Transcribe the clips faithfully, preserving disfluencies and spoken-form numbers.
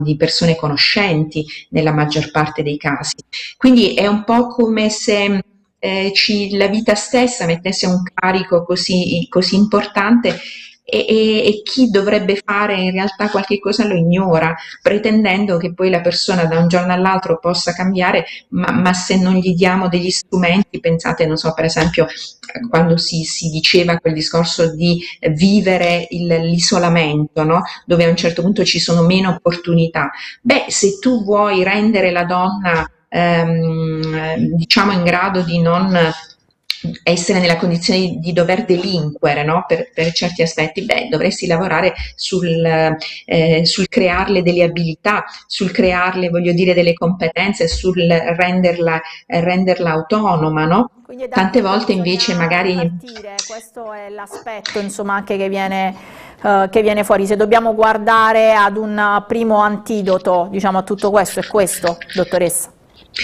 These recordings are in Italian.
di persone conoscenti nella maggior parte dei casi. Quindi è un po' come se eh, ci, la vita stessa mettesse un carico così, così importante e, e, e chi dovrebbe fare in realtà qualche cosa lo ignora, pretendendo che poi la persona da un giorno all'altro possa cambiare, ma, ma se non gli diamo degli strumenti, pensate, non so, per esempio, quando si, si diceva quel discorso di vivere il, l'isolamento, no? Dove a un certo punto ci sono meno opportunità. Beh, se tu vuoi rendere la donna ehm, diciamo in grado di non essere nella condizione di, di dover delinquere, no? per, per certi aspetti, beh, dovresti lavorare sul, eh, sul crearle delle abilità, sul crearle, voglio dire, delle competenze, sul renderla, eh, renderla autonoma, no? Quindi da Tante qui poi volte invece bisogna magari... ripartire, questo è l'aspetto insomma anche che viene, eh, che viene fuori. Se dobbiamo guardare ad un primo antidoto, diciamo, a tutto questo, è questo, dottoressa?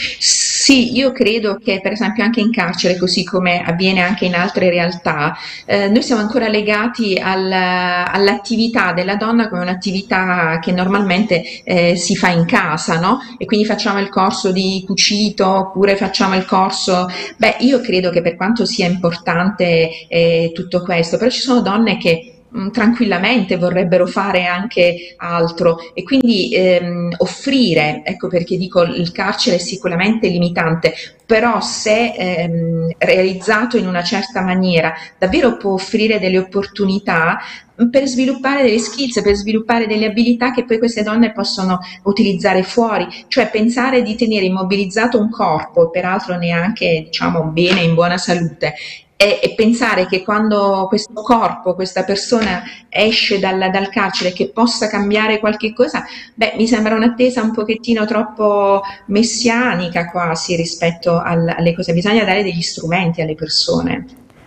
Sì, io credo che per esempio anche in carcere, così come avviene anche in altre realtà, eh, noi siamo ancora legati al- all'attività della donna come un'attività che normalmente eh, si fa in casa, no? E quindi facciamo il corso di cucito oppure facciamo il corso... Beh, io credo che per quanto sia importante eh, tutto questo, però ci sono donne che mh, tranquillamente vorrebbero fare anche altro e quindi ehm, offrire, ecco perché dico il carcere è sicuramente limitante, però se ehm, realizzato in una certa maniera davvero può offrire delle opportunità per sviluppare delle skills, per sviluppare delle abilità che poi queste donne possono utilizzare fuori, cioè pensare di tenere immobilizzato un corpo, peraltro neanche diciamo bene, in buona salute, e, e pensare che quando questo corpo, questa persona esce dal, dal carcere che possa cambiare qualche cosa, beh, mi sembra un'attesa un pochettino troppo messianica quasi rispetto al, alle cose, bisogna dare degli strumenti alle persone.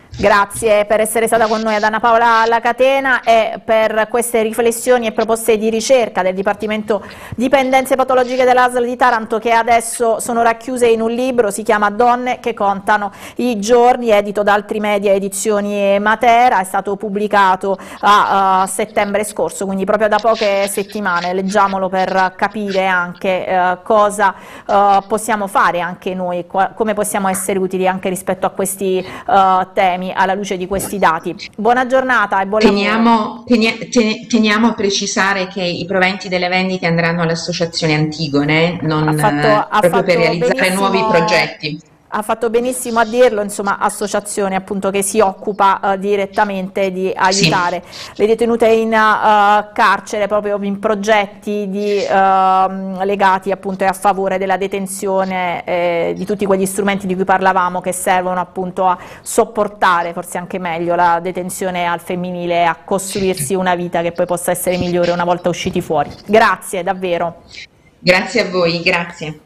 Grazie per essere stata con noi ad Anna Paola La Catena e per queste riflessioni e proposte di ricerca del Dipartimento Dipendenze Patologiche dell'A S L di Taranto, che adesso sono racchiuse in un libro, si chiama Donne che contano i giorni, edito da Altrimedia Edizioni Matera, è stato pubblicato a, a settembre scorso, quindi proprio da poche settimane. Leggiamolo per capire anche eh, cosa eh, possiamo fare anche noi, come possiamo essere utili anche rispetto a questi eh, temi alla luce di questi dati. Buona giornata e buon teniamo, tenia, ten, teniamo a precisare che i proventi delle vendite andranno all'associazione Antigone, non ha fatto, eh, ha proprio per fatto realizzare nuovi progetti. Ha fatto benissimo a dirlo, insomma, associazione appunto che si occupa uh, direttamente di aiutare sì. le detenute in uh, carcere proprio in progetti di, uh, legati appunto a favore della detenzione, eh, di tutti quegli strumenti di cui parlavamo che servono appunto a sopportare forse anche meglio la detenzione al femminile e a costruirsi una vita che poi possa essere migliore una volta usciti fuori. Grazie davvero. Grazie a voi, grazie.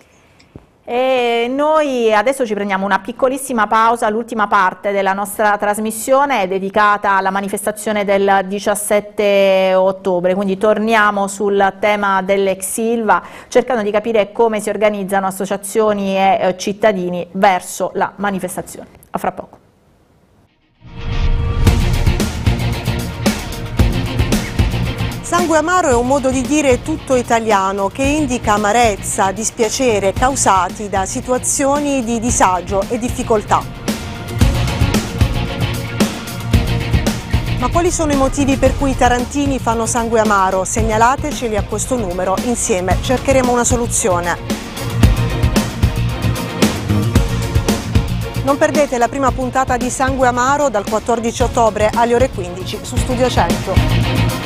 E noi adesso ci prendiamo una piccolissima pausa, l'ultima parte della nostra trasmissione è dedicata alla manifestazione del diciassette ottobre, quindi torniamo sul tema dell'ex Ilva cercando di capire come si organizzano associazioni e eh, cittadini verso la manifestazione. A fra poco. Sangue amaro è un modo di dire tutto italiano che indica amarezza, dispiacere causati da situazioni di disagio e difficoltà. Ma quali sono i motivi per cui i tarantini fanno sangue amaro? Segnalateceli a questo numero, insieme cercheremo una soluzione. Non perdete la prima puntata di Sangue Amaro dal quattordici ottobre alle ore quindici su Studio cento.